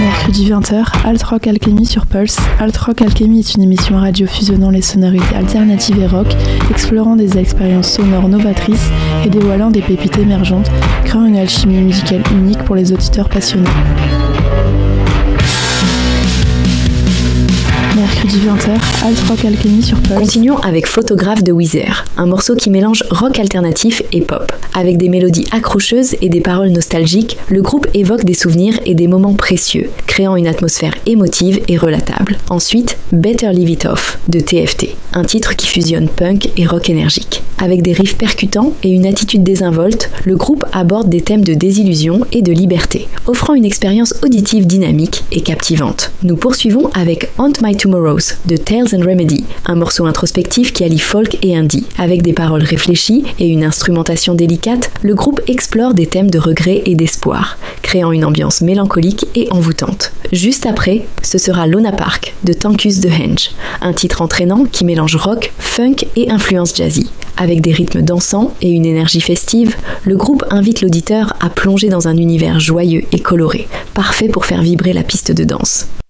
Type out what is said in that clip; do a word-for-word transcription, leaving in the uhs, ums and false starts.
Mercredi vingt heures, Alt Rock Alchemy sur Pulse. Alt Rock Alchemy est une émission radio fusionnant les sonorités alternatives et rock, explorant des expériences sonores novatrices et dévoilant des pépites émergentes, créant une alchimie musicale unique pour les auditeurs passionnés. Mercredi vingt heures, Alt Rock Alchemy sur Pulse. Continuons avec Photographe de Weezer, un morceau qui mélange rock alternatif et pop. Avec des mélodies accrocheuses et des paroles nostalgiques, le groupe évoque des souvenirs et des moments précieux, créant une atmosphère émotive et relatable. Ensuite, Better Leave It Off de T F T, un titre qui fusionne punk et rock énergique. Avec des riffs percutants et une attitude désinvolte, le groupe aborde des thèmes de désillusion et de liberté, offrant une expérience auditive dynamique et captivante. Nous poursuivons avec Haunt My Tomorrows de Tales and Remedy, un morceau introspectif qui allie folk et indie. Avec des paroles réfléchies et une instrumentation délicate, le groupe explore des thèmes de regret et d'espoir, créant une ambiance mélancolique et envoûtante. Juste après, ce sera Luna Park de Tankus the Henge, un titre entraînant qui mélange rock, funk et influence jazzy. Avec des rythmes dansants et une énergie festive, le groupe invite l'auditeur à plonger dans un univers joyeux et coloré, parfait pour faire vibrer la piste de danse.